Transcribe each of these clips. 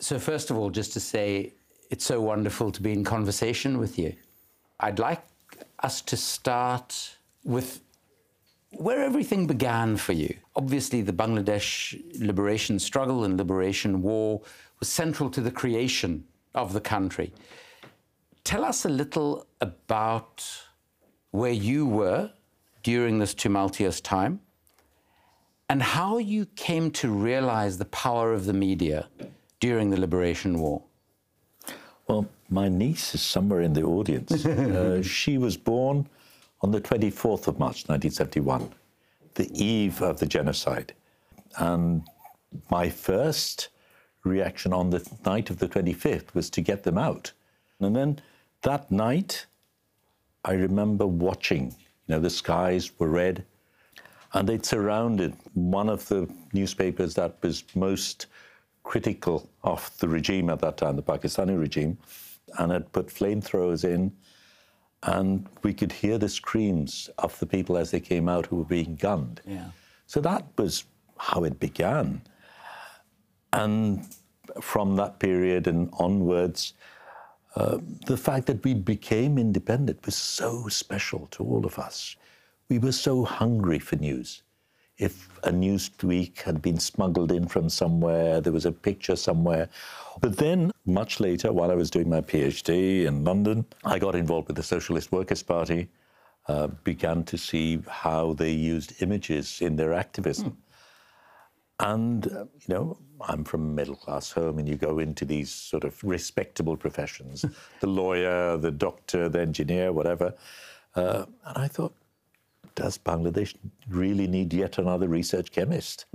So first of all, just to say, it's so wonderful to be in conversation with you. I'd like us to start with where everything began for you. Obviously, the Bangladesh liberation struggle and liberation war was central to the creation of the country. Tell us a little about where you were during this tumultuous time and how you came to realize the power of the media during the liberation war. Well, my niece is somewhere in the audience. She was born on the 24th of March, 1971, the eve of the genocide. And my first reaction on the night of the 25th was to get them out. And then that night, I remember watching, the skies were red, and they'd surrounded one of the newspapers that was most critical of the regime at that time, the Pakistani regime, and had put flamethrowers in, and we could hear the screams of the people as they came out who were being gunned. Yeah. So that was how it began. And from that period and onwards, the fact that we became independent was so special to all of us. We were so hungry for news. If a news tweak had been smuggled in from somewhere, there was a picture somewhere. But then, much later, while I was doing my PhD in London, I got involved with the Socialist Workers' Party, began to see how they used images in their activism. And, I'm from a middle-class home, and you go into these sort of respectable professions, the lawyer, the doctor, the engineer, whatever. And I thought, does Bangladesh really need yet another research chemist?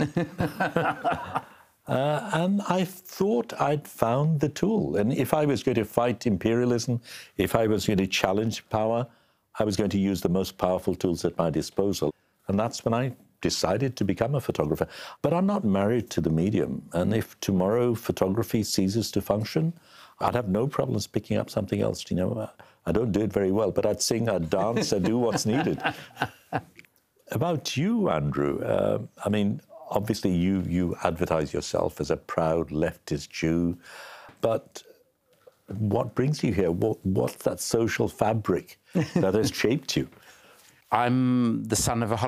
And I thought I'd found the tool. And if I was going to fight imperialism, if I was going to challenge power, I was going to use the most powerful tools at my disposal. And that's when I decided to become a photographer. But I'm not married to the medium. And if tomorrow photography ceases to function, I'd have no problems picking up something else. I don't do it very well, but I'd sing, I'd dance, I'd do what's needed. About you, Andrew, obviously you advertise yourself as a proud leftist Jew, but what brings you here? What's that social fabric that has shaped you? I'm the son of a